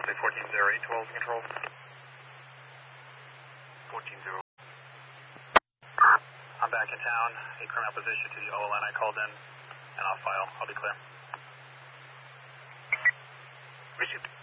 Delta 1408 to Wilson Control. 14-0. I'm back in town. A current opposition to the OLN I called in, and I'll file. I'll be clear. Richard.